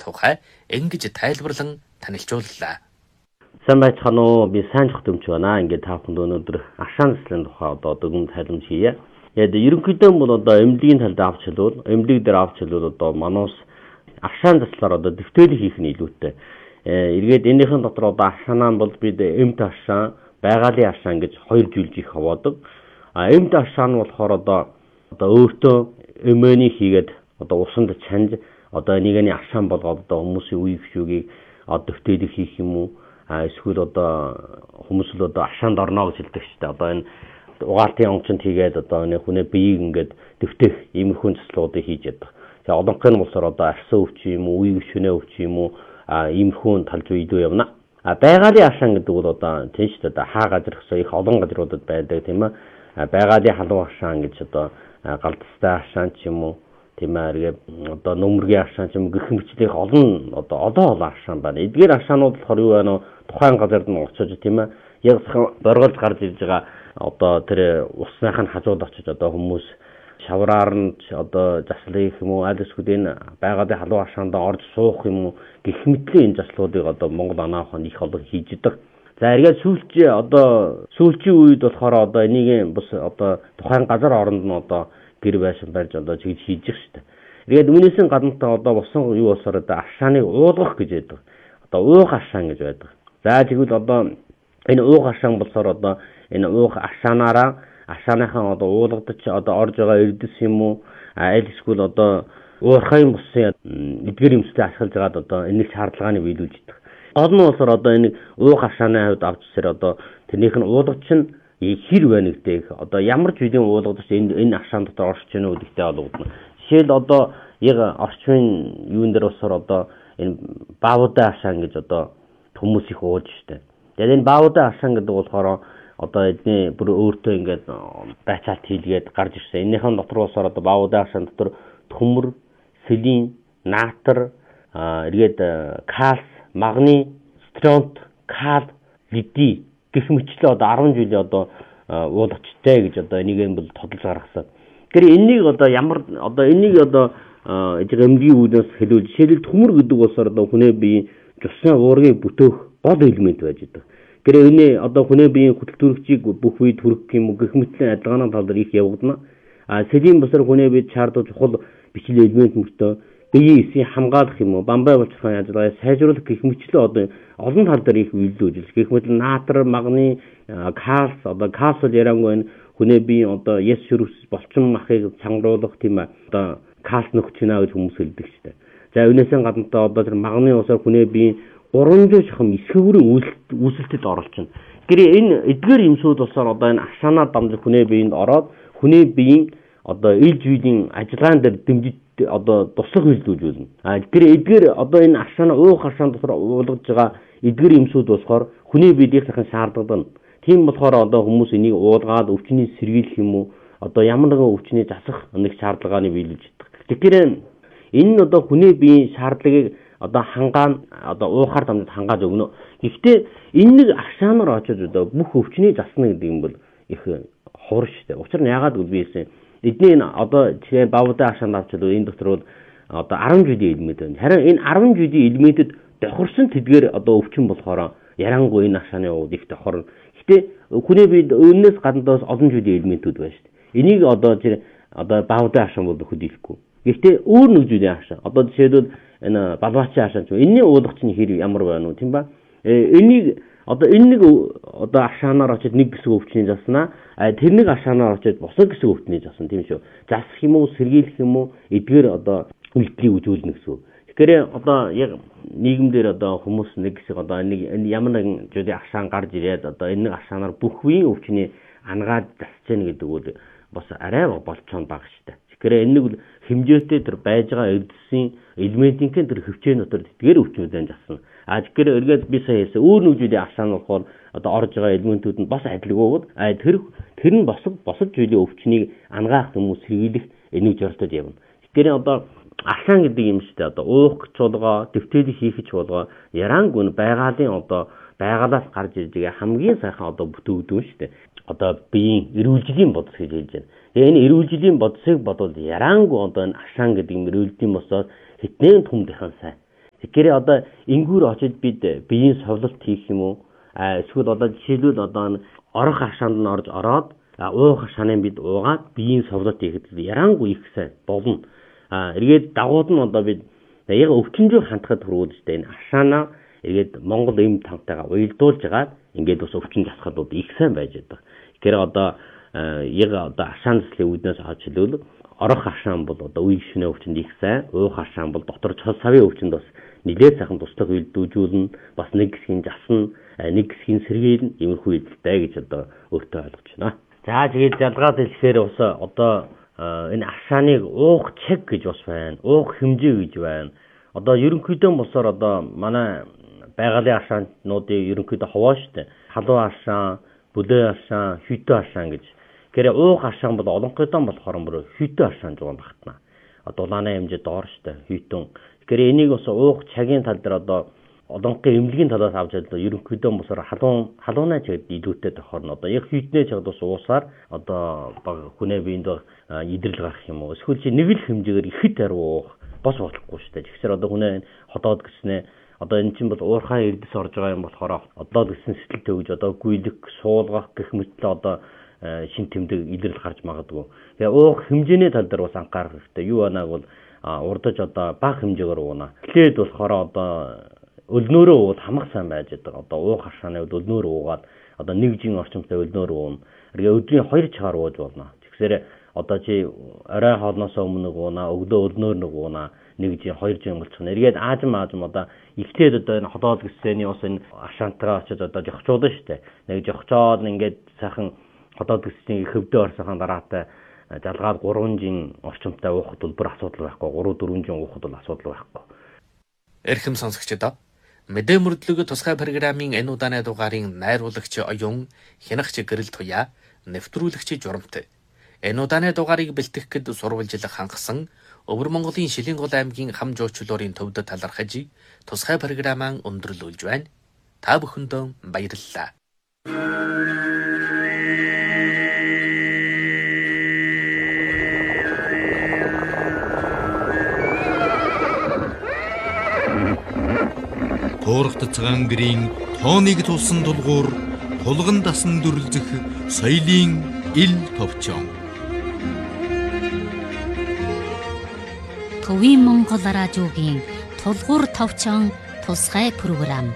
тухай ингэж тайлбарлан танилцууллаа. Сайн байцгаана уу? Би сайн зөвхөмч байна. Ингээд та бүхэнд өнөөдөр аршаан заслын тухай дүгнэлт тайлбарч хийе. Яг ерөнхийдөө бол эмнэлгийн талд авч хэлвэл, эмнэлэг дээр авч хэлвэл манус аршаан заслаар дэвтэрийг хийх нь илүүтэй. Эргээд энэхийн дотор аршаанаа бол бид эмт аршаан, байгалийн аршаан гэж хоёр зүйлж их хаваадаг. Эмт аршаан нь болохоор өөртөө эмээний хийгээд усанд чанж нэгний аршаан болгоод хүмүүсийн үе гүшүүгийг дэвтэрийг хийх юм уу? Эсвэл хүмүүс л аршаанд орно гэж хэлдэг шүү дээ. Энэ угаалтын онгоцонд хийгээд хүнээ биеийг ингээд дэвтэх иймэрхүү заслуудыг хийж яддаг. За одонхын улсаар арсан өвч юм уу, үе гүшүүнээ өвч юм уу, иймэрхүү тал зүй илүү явна. Байгалийн аршаан гэдэг бол тийм шүү дээ. Хаа газар их олон газруудад байдаг тийм ээ. Байгалийн халуун аршаан гэж галдастай аршаан ч юм уу, тийм ээ. Нөмргийн аршаан ч юм гэх мэтлэх олон аршаан байна. Эдгээр аршаанууд болохоор юу байна вэ? Тухайн газард нь очиж тийм ээ. Яг боргоолж гарч ирж байгаа тэр усныхын хажууд очиж хүмүүс шавраар нь заслыг юм уу, аль эсвэл энэ байгалийн халуун аршаанд орж суух юм уу гэх мэтлийн энэ заслуудыг Монгол анаахын их олон хийж идэг. За эргээд сүүлчийн үед болохоор энийг бас тухайн газар оронд нь гэр байшин барьж чигж хийж их шүү дээ. Тэгээд үүнээс гадна босон юу болсоор аршааныг уулгах гэж байдаг. Уух аршаан гэж байдаг. За тэгвэл энэ уух аршаан болсоор энэ уух аршаанаараа аршааныхаа уулгадаж орж байгаа эрдэс юм уу, аль эсвэл уурхайн бусын эдгээр юмстай ашиглаж байгаа энийг шаардлагыг биелүүлж идэг. Олон улсаар энэ уух аршааны хувьд авч ирсээр тэрнийх нь уулгач нь хэр байна гэдэг ямар жилийн уулгадаж энэ аршаан дотор орж ийн үү гэдэгтэй олгодно. Жишээл яг орчмын юун дээр усаар энэ баавуудын аршаан гэж хүмүүс их уулж штэ. Тэгээд энэ баавуудын аршаан гэдэг болохоор эдний бүр өөртөө ингээд байцаалт хийлгээд гарч ирсэн. Энийхэн дотор усаар баавуудын аршаан дотор төмөр, селен, наатар, эргээд кальц, магний, стронт, кал, литий гэх мэтлээ 10 жилийн уулгачтай гэж энийг бол тодорхойлж гаргасан. Тэгэхээр энийг ямар энийг эмнэлгийн үүднээс хэлвэл жишээлбэл төмөр гэдэг усаар хүнээ бие цусны уургийг бүтээх гол элемент байж байгаа. Тэгэхээр энэ хүнээ биеийн хөдөл төрөгчийг бүх үед хүргэх юм уу гэх мэтлийн адилгааны тал дээр их явагдана. Селен бусаар хүнээ биед шаарддаг чухал бичил элемент мөртөө биеийн эсийг хамгаалах юм уу, бамбай болчихсон ажиллагаа сайжруулах гэх мэтлээ олон тал дээр их үйлдэл үзүүлж. Гэх мэт наатар, магний, кальц, кальц яриангүй хүнээ биеийн яс шүрс болчин махыг чангуулах тийм кальц нөхчнаа гэж хүмүүс хэлдэг шүү дээ. За үүнээс гадна тэр магний усаар хүнээ биеийн 300 шахам эсхүүрийн үүсэлтэд оруулчихна. Тэгэхээр энэ эдгээр юмсууд болохоор энэ аршаанаа дамжих хүнээ биеинд ороод хүнээ биеийн ил зүйлийн ажиллагаан дээр дэмжиж туслах үйлдүүлнэ. Тэгэхээр эдгээр энэ аршаанаа уух аршаан дотор уулгаж байгаа эдгээр юмсууд болохоор хүний биеийг сахин шаардлагадан. Тийм болохоор хүмүүс энийг уулгаад өвчнийг сэргийлэх юм уу ямар нэгэн өвчнийг засах нэг шаардлагыг биелүүлж байдаг. Тэгэхээр энэ хүний биеийн шаардлагыг хангаан уухаар дамжиж хангааж өгнө. Гэхдээ энэ нэг аршаанаар очиж бүх өвчнийг засна гэдэг юм бол их ховор шүү дээ. Учир нь яагаад гэвэл би хэлсэн эдний жишээ баавуудын аршаанд авчвал энэ дотор 10 жилийн элемент байна. Харин энэ 10 жилийн элементэд давхарсан тэдгээр өвчин болохоор ярангуй энэ аршааны ууд их давхарна. Гэхдээ хүний биед önөөс гаднаас олон жилийн элементүүд байна шүү дээ. Энийг баавуудын аршаан бол хөдөлгөхгүй. Гэхдээ өөр нэг жилийн аршаан. Жишээлбэл энэ балваачийн аршаан ч энэний уулгач нь хэр ямар байна уу тийм ба? Энийг энэ нэг аршаанаар очиж нэг хэсэг өвчнийг заснаа. Тэр нэг аршаанаар очиж бусад хэсэг өвчнийг засна тийм шүү. Засах юм уу, сэргийлэх юм уу эдгээр үйлдэлийг үзүүлнэ гэсэн. Тэгэхээр яг нийгэмдэр хүмүүс нэг хэсэг энэ ямар нэгэн зүйлийн аршаан гарч ирээд энэ нэг аршаанаар бүх үеийн өвчнийг ангаад засаж яах гэдэг бол бас арай болцоон бага шүү дээ. Тэгэхээр энэ нэг хэмжээтэй тэр байж байгаа эрдэсийн элементийн тэр хөвчөө дотор тэдгээр өвчнүүдэн засна. Тэгэхээр эргээд би сая хэлсэн өөр нэг зүйлийн аршаан болохоор орж байгаа элементүүд нь бас адилгүй бол тэр нь босод зүйлийн өвчнийг ангаах юм уу сэргийлэх энийг зорилтод явна. Тэгэхээр аршаан гэдэг юм шүү дээ. Уух гэж болгоо, дэвтэрийг хийх гэж болгоо ярангүй байгалийн байгалаас гарч ирж байгаа хамгийн сайхан бүтээвдэн шүү дээ. Биеийн эрүүл жилийн бодис гэж хэлж байна. Тэгээ энэ эрүүл жилийн бодисыг бодвол ярангүй энэ аршаан гэдэг юм эрүүлдэм босоод хитнээн том дахин сайн. Тэгэхээр одоо ингүүр очиж бид биеийн совлалт хийх юм уу? Эсвэл одоо жишээлбэл одоо орох хашаанд нь орж ороод уух хашааны бид уугаад биеийн совлалт хийхэд ярангүй их сайн болно. Эргээд дагууд нь одоо бид яг өвчнөөр хандхад хүрээд штэ энэ хашаанаа эргээд Монгол эм тавтайгаа уялдуулж агаад ингээд бас өвчин засахад их сайн байж байгаа. Тэгэхээр одоо яг одоо хашаан заслын үүднээс хойш хэлвэл орох хашаан бол одоо үе шөнө өвчнөд их сайн, уух хашаан бол дотор цол савын өвчнөд бас нэлээд сайхан туслах уялдуулжуулна, бас нэг хэсгийн засна, нэг хэсгийн сэргийлнэ, иймэрхүү үйлдэлтэй гэж одоо өөртөө ойлгож байна. За тэгээд ялгаад хэлэхээр бас одоо энэ хашааныг уух чиг гэж бас байна, уух хэмжээ гэж байна. Одоо ерөнхийдөө босоор одоо манай байгалийн хашаануудыг ерөнхийдөө ховоо штэ. Халуун хашаан, бүлээ хашаан, хүйтэ хашаан гэж. Тэгэхээр уух хашаан бол олонхойдоо болохоор мөр хүйтэ хашаан жуун багтана. Дулааны хэмжээ доор штэ хүйтэн. Тэгэхээр энийг бас уух цагийн тал дээр одоо олонхын эмнэлгийн талаас авч ялдаа ерөнхийдөө босоор халуунаа чигт илүүтэй тохорно. Одоо яг хүйтний чигт бас уусаар одоо хүнээ биенд идрэл гарах юм уу? Эсвэл чи нэг л хэмжээгээр ихэд аруу уух бос болохгүй штэ. Тэгэхээр одоо хүнээ ходоод гиснэ одоо энэ чинь бол уурхай эрдэс орж байгаа юм болохоор одоо гэсэн сэтгэл төвж одоо гүйлэх, суулгах гэх мэтлээ одоо шин тэмдэг идрэл гарч магадгүй. Тэгээ уух хэмжээний тал дээр бас анхаарах хэрэгтэй. Юу банаг бол урдаж одоо бага хэмжээгээр уuna. Эхлээд болохоор одоо өлнөөрөө ууд хамах сайн байж байгаа. Одоо уух хашааны үед өлнөөр уугаад одоо нэг жин орчимтай өлнөөр уuna. Тэгээ өдрийн 2 цагаар ууж болно. Тэгэхээр одоо чи орой хоолноос өмнө уuna, өглөө өлнөөр нэг уuna, нэг жин 2 жин болчихно. Эргээд аажим одоо ихтэй одоо энэ ходоод гисэний ус энэ ашаантайгаа очиж одоо жохчуулна штэ. Нэг жохчоод ингээд сайхан ходоод гисний хөвдөө орсохон дараатай жалгаад 3 жин орчимтай уухад бол бүр асуудал байхгүй. 3-4 жин уухад бол асуудал байхгүй. Эрхэм сонсогчдоо мэдээ мөрдлөг тусгай программын энэ удааны дугаарын найруулагч оюун хянагч гэрэл туяа нэвтрүүлэгч журамт. Энэ удааны дугаарыг бэлтгэхэд сурвалжлах хангасан Өвөр Монголын Шилэнгол аймгийн хам жуучлалын төвд талархаж тусгай программаа өндөрлүүлж байна. Та бүхэндээ баярлалаа. Туурхт цагаан гэрийн тооныг тулсан тулгуур тулган дасан дүрлзэх соёлын ил товчон. Төвийн Монгол радиогийн тулгуур товчон тусгай програм.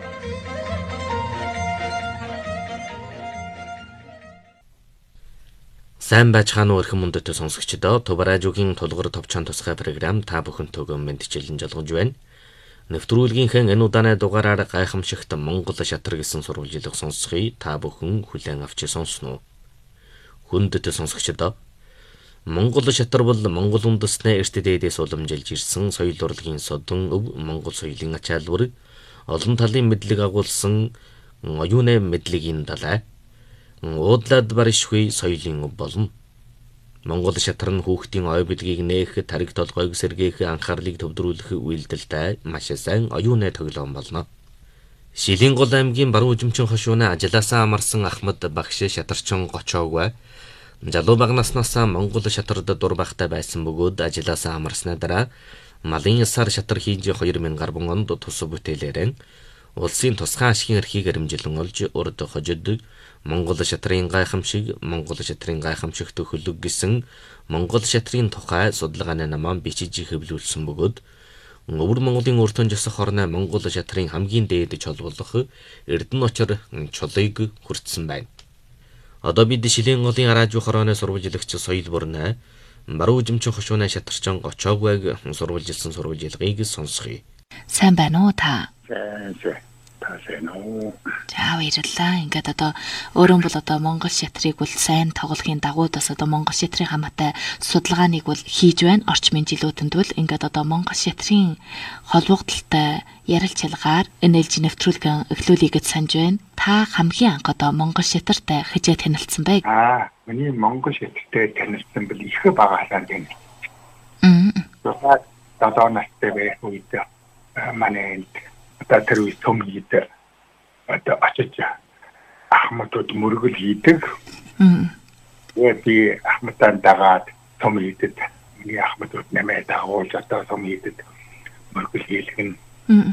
Сайн байцгаана уу эрхэм мөндөд сонсогчдоо. Төв радиогийн тулгуур товчон тусгай програм та бүхэнтэйгээ мэдчилэн жолгож байна. Нэвтрүүлгийнхээ энэ удааны дугаараар гайхамшигт Монгол шатар гэсэн сурвалжлах сонсхийг та бүхэн хүлээн авч сонсноо. Хүндэт сонсогчдоо Монгол шатар бол Монгол үндэстний эрт дээдээс уламжилж ирсэн соёл урлагийн содон өв Монгол соёлын ачаалбар олон талын мэдлэг агуулсан оюуны мэдлэгийн далай уудлаад баришгүй соёлын өв болно. Монгол шатар нь хүүхдийн ой билгийг нээх, тариг толгойг сэргээх, анхаарлыг төвдрүүлэх үйлдэлтэй маш сайн оюуны тоглоом болно. Шилэнгол аймгийн баруун жимчин хошууны ажилласаа амарсан Ахмад багш шатарчин гочоогвэ залуу баг наснаас Монгол шатард дур багтай байсан бөгөөд ажилласаа амарсны дараа малын сар шатар хийж 2010 онд тус бүтээлээрэн улсын тусгай ашигын эрхийг хэмжүүлэн олж урд хожид Монгол шатрын гайхамшиг, Монгол шатрын гайхамшигт хөлөг гэсэн Монгол шатрын тухай судалгааны намаа бичиж хэвлүүлсэн бөгөөд Өвөр Монголын өртөн жосох орны Монгол шатрын хамгийн дээд чол болох Эрдэнэ очор чулыг хүртсэн байна. Одоо бид Шилэнголын радио хорооны сурвалжлагч соёл борны баруун жимчин хошууны шатарчин гочоогвэг сурвалжилсан сурвалжлагыг сонсгоё. Сайн байна уу та? Сайн. За баярлалаа. Ингээд одоо өөрөө бол одоо Монгол шатрыг бол сайн тоглохын дагуу бас одоо Монгол шатрын хамаатай судалгааныг бол хийж байна. Орчмын жилүүдэнд бол ингээд одоо Монгол шатрын холбогдолтой ярил чалгаар NLG нэвтрүүлгэн эхлүүлэе гэж санаж байна. Та хамгийн анх одоо Монгол шатартай хижээ танилцсан бай. Миний Монгол шатартай танилцсан бол их бага халаанд байна. Тэгээд 7 настай байх үед манай тэр үе том хийдэг одоо очиж Ахмадууд мөргөл хийдэг. Би Ахмадтан дагаад том хийдэг. Миний Ахмадууд нэмээд агуулж одоо том хийдэг мөргөл хийлгэн